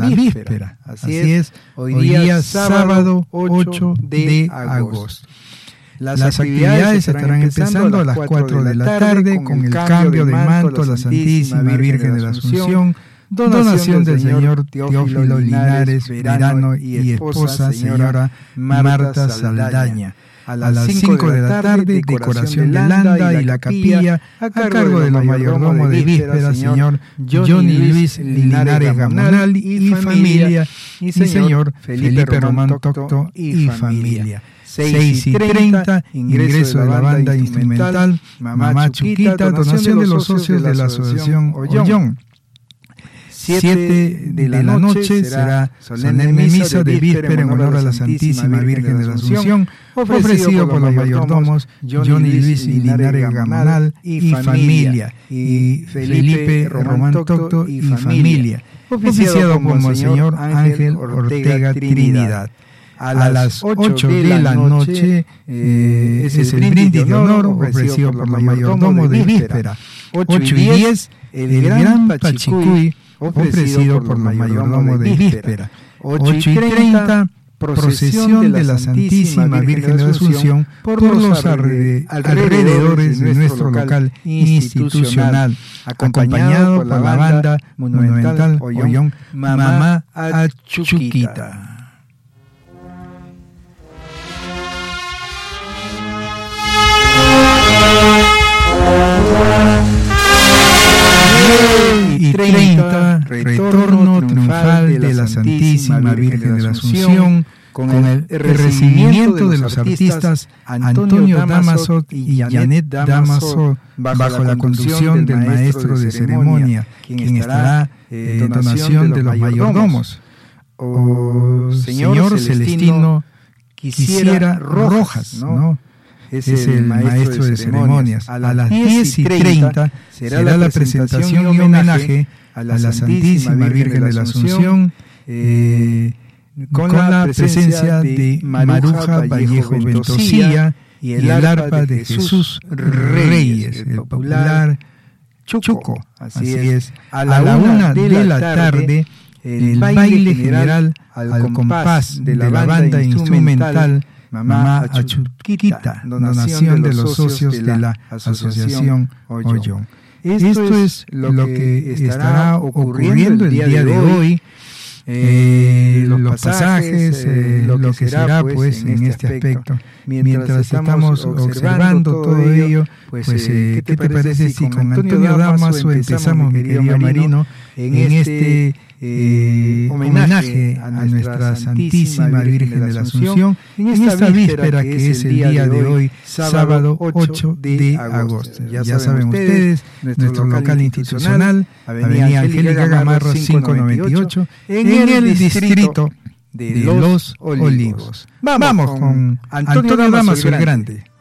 víspera. Así es, hoy día sábado 8 de agosto. Las actividades estarán empezando a las 4 de la tarde con el cambio de manto a la Santísima Virgen de la Asunción, donación del señor Teófilo Linares Verano y esposa señora Marta Saldaña. A las 5 de la tarde, decoración de landa y la capilla a cargo de los mayordomos de víspera, señor Johnny Luis Linares Gamonal y familia, y señor Felipe Román Tocto y familia. 6:30, ingreso de la banda instrumental Mamá Chuquita, donación de los socios de la Asociación Ollón. 7 de la noche será solemne misa de víspera en honor a la Santísima Virgen de la Asunción, ofrecido por los mayordomos Johnny Luis Linares Gamonal y familia, y Felipe Román Tocto y familia, oficiado por Monseñor Ángel Ortega Trinidad. A las 8 de la noche es el brindis de honor ofrecido por los mayordomos de víspera. 8:10, el gran Pachicuy ofrecido por los mayordomos de víspera. 8:30, procesión de la Santísima Virgen de la Asunción por los alrededores de nuestro local institucional, acompañado por la banda monumental Ollón Mamá Chuquita. Y 30, retorno triunfal de la Santísima Virgen de la Asunción, con el recibimiento de los artistas Antonio Damaso y Janet Damaso, bajo la conducción del maestro de ceremonia, quien estará en donación de los mayordomos. Señor Celestino Quisiera Rojas, ¿no? Es el maestro de ceremonias. A las 10:30 será la presentación y homenaje a la Santísima Virgen de la Asunción, con la presencia de Maruja Vallejo Ventosilla y el arpa de Jesús Reyes, el popular Chuco. Así es. A la 1 de la tarde, el baile general al compás de la banda instrumental Mamá Chuquita, donación de los socios de la Asociación Ollón. Esto es lo que estará ocurriendo el día de hoy. Los pasajes, lo que será pues en este aspecto. Mientras estamos observando todo ello, pues ¿qué te parece si con Antonio Damaso empezamos, mi querido Marino, en este homenaje a nuestra Santísima Virgen de la Asunción en esta víspera que es el día de hoy, sábado 8 de agosto? Ya saben ustedes, nuestro local institucional, Avenida Angélica Gamarra 598, en el distrito de Los Olivos. Vamos con Antonio Damaso el Grande.